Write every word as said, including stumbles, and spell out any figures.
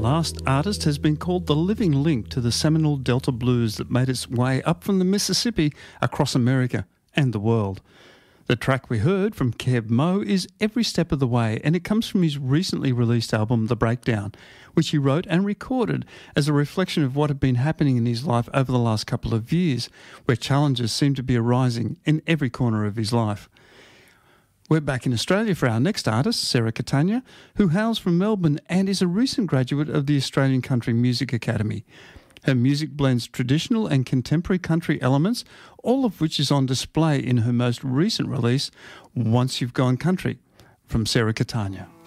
last artist has been called the living link to the seminal Delta blues that made its way up from the Mississippi across America and the world. The track we heard from Keb Mo is Every Step of the Way, and it comes from his recently released album The Breakdown, which he wrote and recorded as a reflection of what had been happening in his life over the last couple of years, where challenges seem to be arising in every corner of his life. We're back in Australia for our next artist, Sarah Catania, who hails from Melbourne and is a recent graduate of the Australian Country Music Academy. Her music blends traditional and contemporary country elements, all of which is on display in her most recent release, Once You've Gone Country, from Sarah Catania.